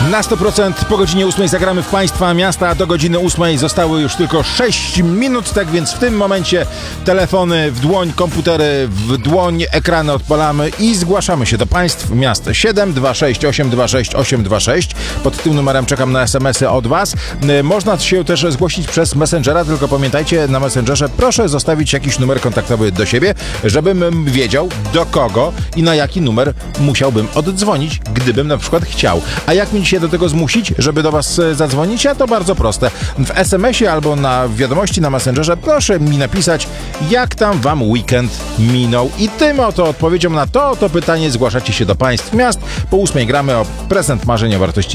Na 100% po godzinie 8 zagramy w Państwa miasta. Do godziny 8 zostały już tylko 6 minut, tak więc w tym momencie telefony w dłoń, komputery w dłoń, ekrany odpalamy i zgłaszamy się do Państw miast. 726 826 826. Pod tym numerem czekam na SMS-y od Was. Można się też zgłosić przez Messengera, tylko pamiętajcie, na Messengerze proszę zostawić jakiś numer kontaktowy do siebie, żebym wiedział, do kogo i na jaki numer musiałbym oddzwonić, gdybym na przykład chciał. A jak mi się do tego zmusić, żeby do Was zadzwonić? A to bardzo proste. W SMS-ie albo na wiadomości na Messengerze proszę mi napisać, jak tam Wam weekend minął. I tym oto odpowiedzią na to pytanie zgłaszacie się do Państw miast. Po 8 gramy o prezent marzeń o wartości